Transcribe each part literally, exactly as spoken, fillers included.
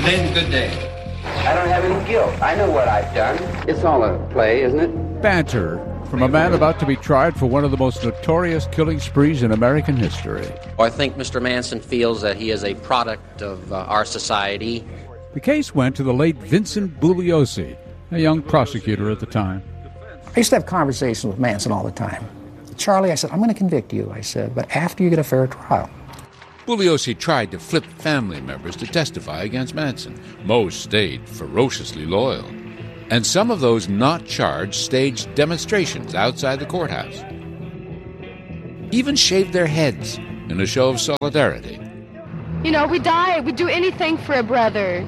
Lynn, good day. I don't have any guilt. I know what I've done. It's all a play, isn't it? Banter from a man about to be tried for one of the most notorious killing sprees in American history. I think Mister Manson feels that he is a product of uh, our society. The case went to the late Vincent Bugliosi, a young prosecutor at the time. I used to have conversations with Manson all the time. Charlie, I said, I'm going to convict you, I said, but after you get a fair trial. Bugliosi tried to flip family members to testify against Manson. Most stayed ferociously loyal. And some of those not charged staged demonstrations outside the courthouse. Even shaved their heads in a show of solidarity. You know, we die, we'd do anything for a brother.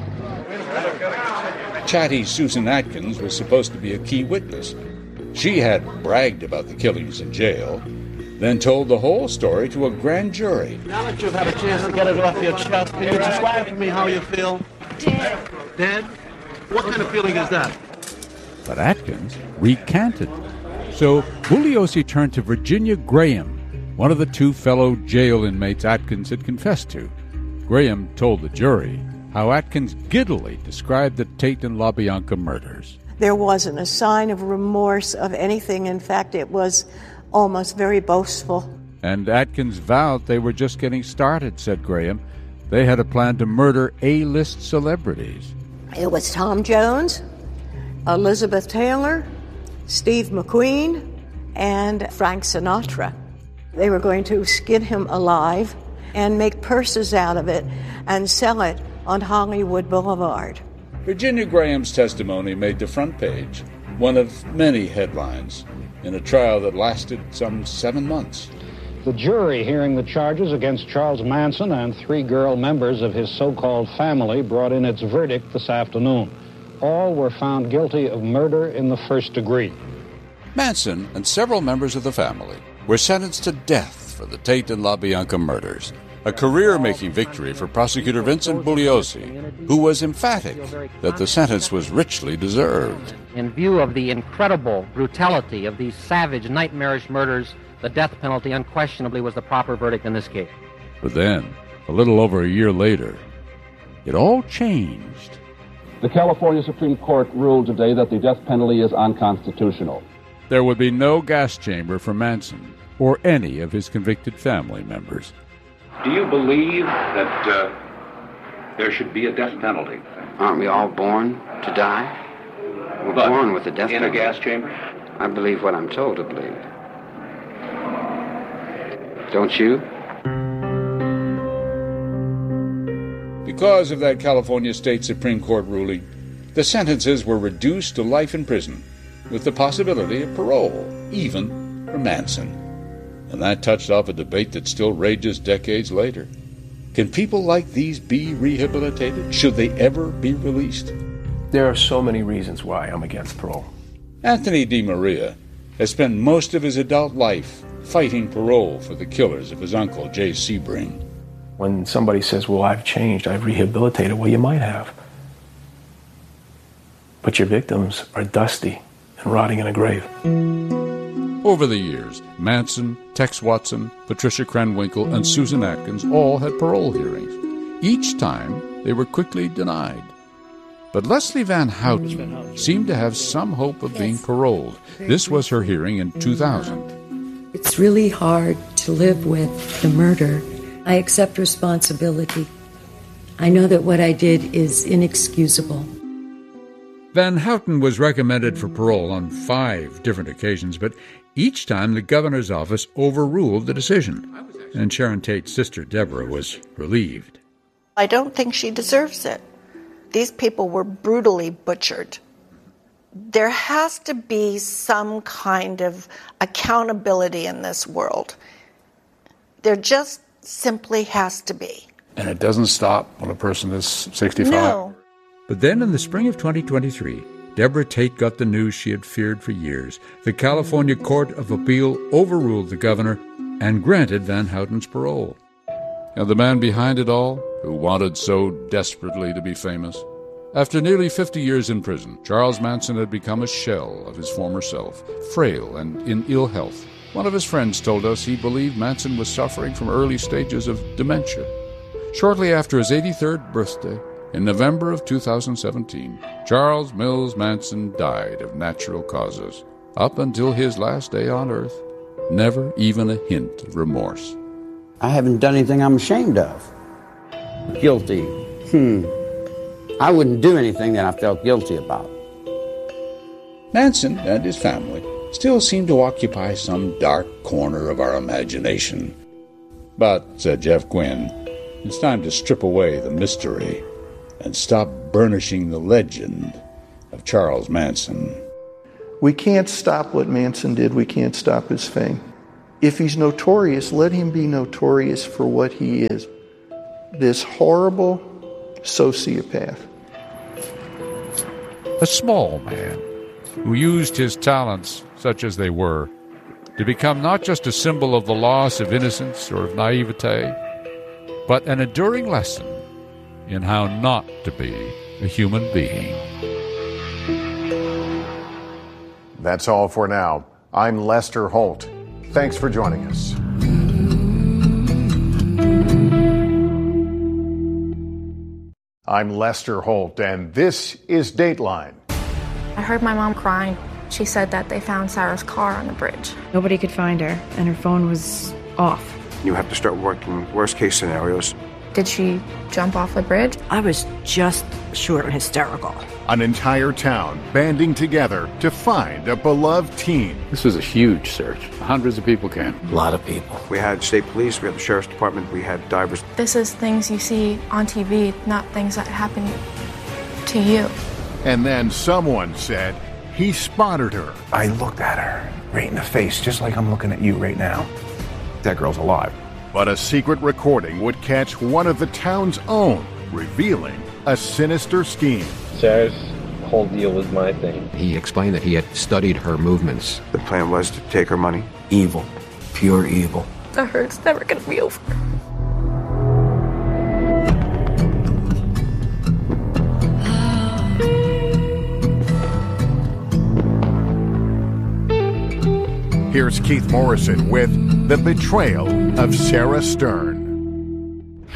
Chatty Susan Atkins was supposed to be a key witness. She had bragged about the killings in jail, then told the whole story to a grand jury. Now that you've had a chance to get it off your chest, can you describe to me how you feel? Dead. Dead? What kind of feeling is that? But Atkins recanted. So Bugliosi turned to Virginia Graham, one of the two fellow jail inmates Atkins had confessed to. Graham told the jury how Atkins giddily described the Tate and LaBianca murders. There wasn't a sign of remorse of anything. In fact, it was almost very boastful. And Atkins vowed they were just getting started, said Graham. They had a plan to murder A-list celebrities. It was Tom Jones, Elizabeth Taylor, Steve McQueen, and Frank Sinatra. They were going to skin him alive and make purses out of it and sell it on Hollywood Boulevard. Virginia Graham's testimony made the front page, one of many headlines, in a trial that lasted some seven months. The jury hearing the charges against Charles Manson and three girl members of his so-called family brought in its verdict this afternoon. All were found guilty of murder in the first degree. Manson and several members of the family were sentenced to death for the Tate and LaBianca murders, a career-making victory for prosecutor Vincent Bugliosi, who was emphatic that the sentence was richly deserved. In view of the incredible brutality of these savage, nightmarish murders, the death penalty unquestionably was the proper verdict in this case. But then, a little over a year later, it all changed. The California Supreme Court ruled today that the death penalty is unconstitutional. There would be no gas chamber for Manson or any of his convicted family members. Do you believe that uh, there should be a death penalty? Aren't we all born to die? We're But born with a death in penalty. a gas chamber? I believe what I'm told to believe. Don't you? Because of that California State Supreme Court ruling, the sentences were reduced to life in prison, with the possibility of parole, even for Manson. And that touched off a debate that still rages decades later. Can people like these be rehabilitated? Should they ever be released? There are so many reasons why I'm against parole. Anthony DiMaria has spent most of his adult life fighting parole for the killers of his uncle, Jay Sebring. When somebody says, well, I've changed, I've rehabilitated, well, you might have. But your victims are dusty and rotting in a grave. Over the years, Manson, Tex Watson, Patricia Krenwinkel, and Susan Atkins all had parole hearings. Each time, they were quickly denied. But Leslie Van Houten seemed to have some hope of being paroled. This was her hearing in two thousand. It's really hard to live with the murder. I accept responsibility. I know that what I did is inexcusable. Van Houten was recommended for parole on five different occasions, but each time the governor's office overruled the decision, and Sharon Tate's sister Deborah was relieved. I don't think she deserves it. These people were brutally butchered. There has to be some kind of accountability in this world. There just simply has to be. And it doesn't stop when a person is sixty-five. No. But then in the spring of twenty twenty-three, Deborah Tate got the news she had feared for years. The California Court of Appeal overruled the governor and granted Van Houten's parole. And the man behind it all, who wanted so desperately to be famous? After nearly fifty years in prison, Charles Manson had become a shell of his former self, frail and in ill health. One of his friends told us he believed Manson was suffering from early stages of dementia. Shortly after his eighty-third birthday, In November of two thousand seventeen, Charles Mills Manson died of natural causes. Up until his last day on Earth, never even a hint of remorse. I haven't done anything I'm ashamed of. Guilty. Hmm. I wouldn't do anything that I felt guilty about. Manson and his family still seem to occupy some dark corner of our imagination. But, said Jeff Gwynne, it's time to strip away the mystery and stop burnishing the legend of Charles Manson. We can't stop what Manson did. We can't stop his fame. If he's notorious, let him be notorious for what he is. This horrible sociopath. A small man who used his talents, such as they were, to become not just a symbol of the loss of innocence or of naivete, but an enduring lesson in how not to be a human being. That's all for now. I'm Lester Holt. Thanks for joining us. I'm Lester Holt, and this is Dateline. I heard my mom crying. She said that they found Sarah's car on the bridge. Nobody could find her, and her phone was off. You have to start working worst-case scenarios. Did she jump off the bridge? I was just short and hysterical. An entire town banding together to find a beloved teen. This was a huge search. Hundreds of people came. A lot of people. We had state police, we had the sheriff's department, we had divers. This is things you see on T V, not things that happen to you. And then someone said he spotted her. I looked at her right in the face, just like I'm looking at you right now. That girl's alive. But a secret recording would catch one of the town's own, revealing a sinister scheme. Sarah's whole deal was my thing. He explained that he had studied her movements. The plan was to take her money. Evil. Pure evil. The hurt's never gonna be over. Here's Keith Morrison with The Betrayal of Sarah Stern.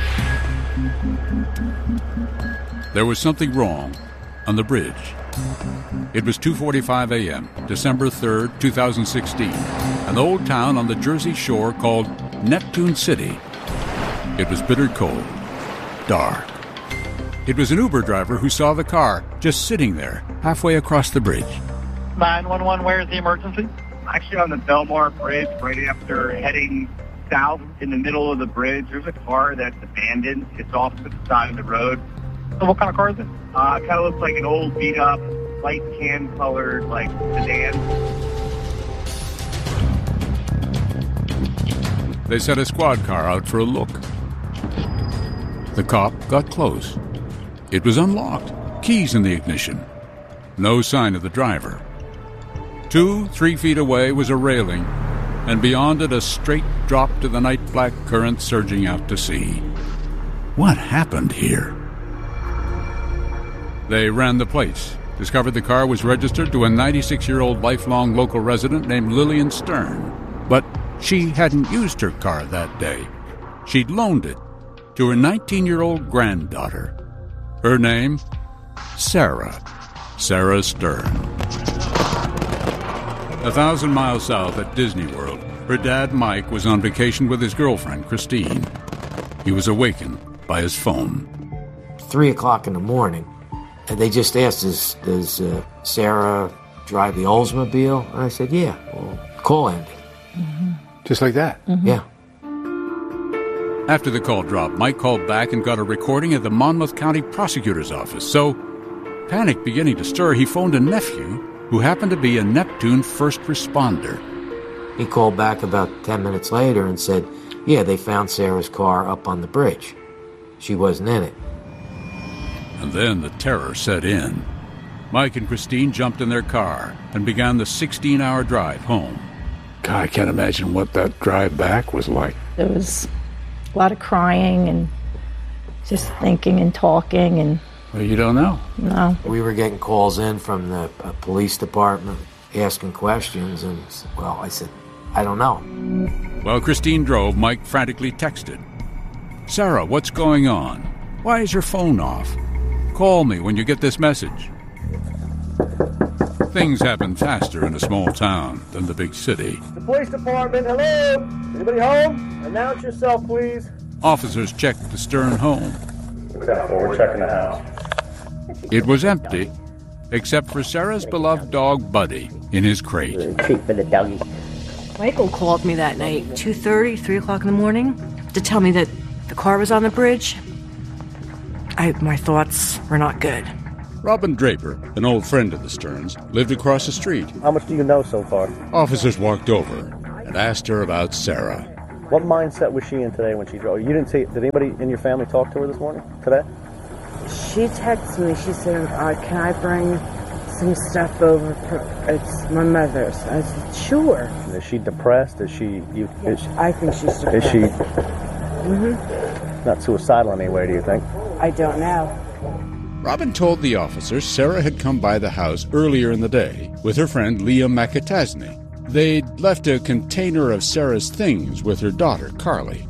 There was something wrong on the bridge. It was two forty-five a.m., December third, two thousand sixteen, an old town on the Jersey Shore called Neptune City. It was bitter cold, dark. It was an Uber driver who saw the car just sitting there, halfway across the bridge. nine one one, where's the emergency? Actually on the Belmar Bridge, right after heading south in the middle of the bridge, there's a car that's abandoned. It's off to the side of the road. So what kind of car is it? Uh, it kind of looks like an old beat-up, light tan-colored, like, sedan. They sent a squad car out for a look. The cop got close. It was unlocked, keys in the ignition. No sign of the driver. Two, three feet away was a railing, and beyond it a straight drop to the night-black current surging out to sea. What happened here? They ran the plates, discovered the car was registered to a ninety-six-year-old lifelong local resident named Lillian Stern. But she hadn't used her car that day. She'd loaned it to her nineteen-year-old granddaughter. Her name? Sarah. Sarah Stern. A thousand miles south at Disney World, her dad, Mike, was on vacation with his girlfriend, Christine. He was awakened by his phone. Three o'clock in the morning, and they just asked, does, does uh, Sarah drive the Oldsmobile? And I said, yeah. Well, call Andy. Mm-hmm. Just like that? Mm-hmm. Yeah. After the call dropped, Mike called back and got a recording at the Monmouth County Prosecutor's Office. So, panic beginning to stir, he phoned a nephew who happened to be a Neptune first responder. He called back about ten minutes later and said, yeah, they found Sarah's car up on the bridge. She wasn't in it. And then the terror set in. Mike and Christine jumped in their car and began the sixteen-hour drive home. God, I can't imagine what that drive back was like. There was a lot of crying and just thinking and talking and... Well, you don't know. No. We were getting calls in from the uh, police department asking questions, and, well, I said, I don't know. While Christine drove, Mike frantically texted. Sarah, what's going on? Why is your phone off? Call me when you get this message. Things happen faster in a small town than the big city. The police department, hello? Anybody home? Announce yourself, please. Officers checked the Stern home. Well, we're checking the house. It was empty, except for Sarah's beloved dog, Buddy, in his crate. Treat for the doggy. Michael called me that night, two thirty, three o'clock in the morning, to tell me that the car was on the bridge. I, my thoughts were not good. Robin Draper, an old friend of the Sterns, lived across the street. How much do you know so far? Officers walked over and asked her about Sarah. What mindset was she in today when she drove? You didn't see, did anybody in your family talk to her this morning, today? She texted me, she said, uh, can I bring some stuff over? For, it's my mother's. I said, sure. Is she depressed? Is she... You, is she I think she's depressed. Is she mm-hmm. not suicidal in any way, do you think? I don't know. Robin told the officers Sarah had come by the house earlier in the day with her friend Liam McAtasney. They'd left a container of Sarah's things with her daughter, Carly.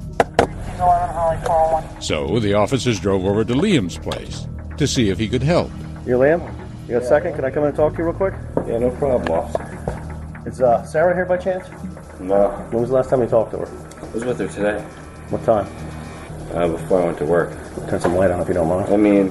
So the officers drove over to Liam's place to see if he could help. You're Liam? You got a second? Can I come in and talk to you real quick? Yeah, no problem, officer. Is uh, Sarah here by chance? No. When was the last time you talked to her? I was with her today. What time? Uh, before I went to work. Turn some light on if you don't mind. I mean,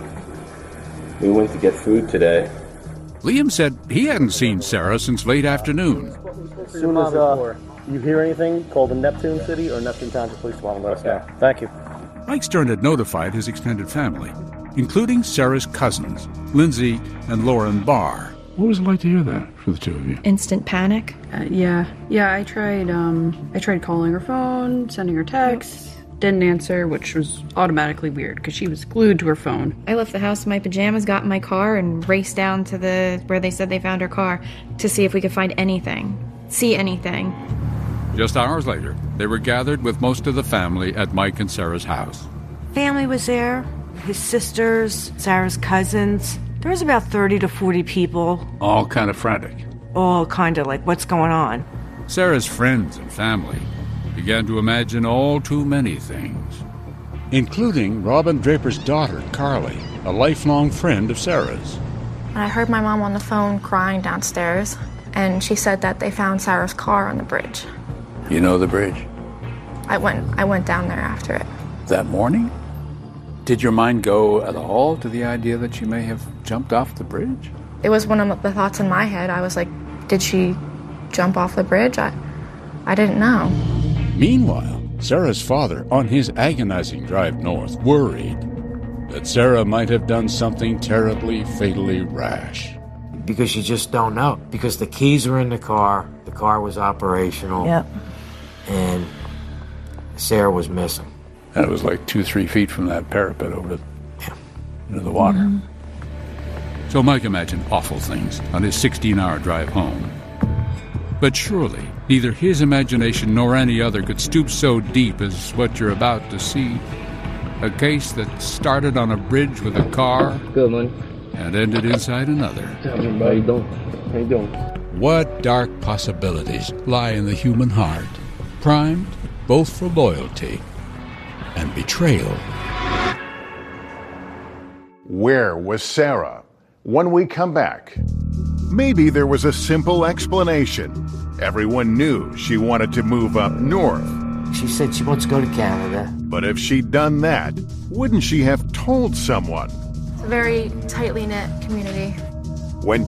we went to get food today. Liam said he hadn't seen Sarah since late afternoon. As soon as uh, you hear anything, call the Neptune City or Neptune Township Police Department. Let us know. Thank you. Mike Stern had notified his extended family, including Sarah's cousins, Lindsay and Lauren Barr. What was it like to hear that for the two of you? Instant panic. Uh, yeah, yeah. I tried. Um, I tried calling her phone, sending her texts. Didn't answer, which was automatically weird because she was glued to her phone. I left the house in my pajamas, got in my car, and raced down to the where they said they found her car to see if we could find anything, see anything. Just hours later, they were gathered with most of the family at Mike and Sarah's house. Family was there, his sisters, Sarah's cousins. There was about thirty to forty people. All kind of frantic. All kind of like, what's going on? Sarah's friends and family began to imagine all too many things, including Robin Draper's daughter, Carly, a lifelong friend of Sarah's. And I heard my mom on the phone crying downstairs, and she said that they found Sarah's car on the bridge. You know the bridge? I went I went down there after it. That morning? Did your mind go at all to the idea that she may have jumped off the bridge? It was one of the thoughts in my head. I was like, did she jump off the bridge? I, I didn't know. Meanwhile, Sarah's father, on his agonizing drive north, worried that Sarah might have done something terribly, fatally rash. Because you just don't know. Because the keys were in the car, the car was operational, Yep. and Sarah was missing. And it was like two, three feet from that parapet over yeah. into the water. Mm-hmm. So Mike imagined awful things on his sixteen-hour drive home. But surely, neither his imagination nor any other could stoop so deep as what you're about to see. A case that started on a bridge with a car Good, man. and ended inside another. How you doing? How you doing? What dark possibilities lie in the human heart, primed both for loyalty and betrayal. Where was Sarah? When we come back, maybe there was a simple explanation. Everyone knew she wanted to move up north. She said she wants to go to Canada. But if she'd done that, wouldn't she have told someone? It's a very tightly knit community. When